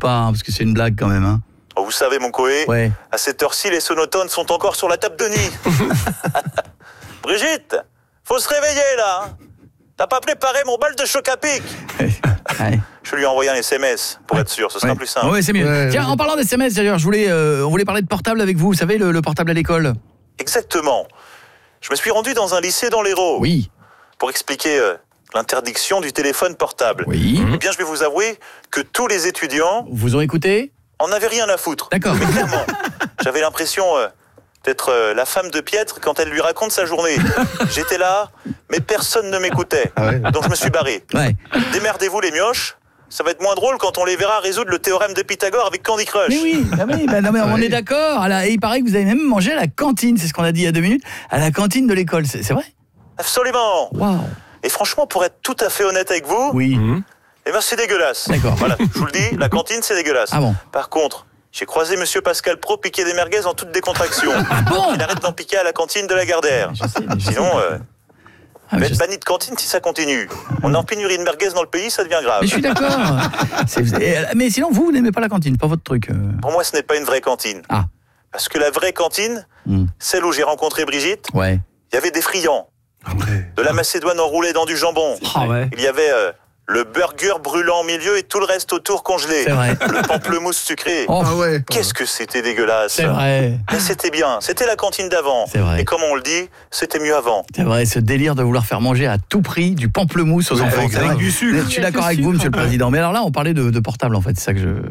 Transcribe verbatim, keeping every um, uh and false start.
pas, hein, parce que c'est une blague quand même. Hein. Oh, vous savez, mon Coé, ouais. à cette heure-ci, les sonotones sont encore sur la table de nid. Brigitte, faut se réveiller là. Hein. T'as pas préparé mon bal de choc à pic? Ouais. Je lui ai envoyé un S M S pour être sûr, ce sera ouais. plus simple. Oui, c'est mieux. Ouais, Tiens, ouais. en parlant d'S M S, d'ailleurs, je voulais, euh, on voulait parler de portable avec vous. Vous savez, le, le portable à l'école. Exactement. Je me suis rendu dans un lycée dans l'Hérault. Oui. Pour expliquer euh, l'interdiction du téléphone portable. Oui. Eh bien, je vais vous avouer que tous les étudiants Vous ont écouté? en avaient rien à foutre. D'accord. Mais clairement, j'avais l'impression euh, d'être euh, la femme de Pietre quand elle lui raconte sa journée. J'étais là, mais personne ne m'écoutait. Ah ouais. Donc je me suis barré. Ouais. Démerdez-vous les mioches. Ça va être moins drôle quand on les verra résoudre le théorème de Pythagore avec Candy Crush. Mais oui, bah oui bah non, mais on Ouais. est d'accord. À la- Et il paraît que vous avez même mangé à la cantine, c'est ce qu'on a dit il y a deux minutes, à la cantine de l'école, c'est, c'est vrai? Absolument. Waouh. Et franchement, pour être tout à fait honnête avec vous, Oui. Mmh. eh ben c'est dégueulasse. D'accord. Voilà, je vous le dis, la cantine c'est dégueulasse. Ah bon? Par contre, j'ai croisé Monsieur Pascal Pro piquer des merguez en toute décontraction. bon Il arrête d'en piquer à la cantine de la Gardère. Je sais, mais je Sinon, sais. euh, Ah, va mais être je- banni de cantine si ça continue. On est en pénurie de merguez dans le pays, ça devient grave. Mais je suis d'accord. C'est- Mais sinon, vous, vous n'aimez pas la cantine, pas votre truc. euh. Pour moi, ce n'est pas une vraie cantine. Ah. Parce que la vraie cantine, Hmm. celle où j'ai rencontré Brigitte, Ouais. il y avait des friands, Ah ouais. de la macédoine enroulée dans du jambon. Ah ouais. Il y avait euh, le burger brûlant au milieu et tout le reste autour congelé. C'est vrai. Le pamplemousse sucré. Oh, Ah ouais. Qu'est-ce que c'était dégueulasse. c'est vrai. Mais c'était bien, c'était la cantine d'avant. C'est vrai. Et comme on le dit, c'était mieux avant. C'est vrai, ce délire de vouloir faire manger à tout prix du pamplemousse aux Ouais, enfants. avec- c'est vrai. avec du sucre. Je suis d'accord avec vous, monsieur le président. Mais alors là, on parlait de, de portable, en fait, c'est ça que je...